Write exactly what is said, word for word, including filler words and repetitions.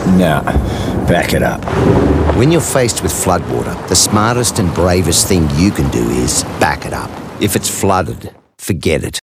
Nah, back it up. When you're faced with floodwater, the smartest and bravest thing you can do is back it up. If it's flooded, forget it.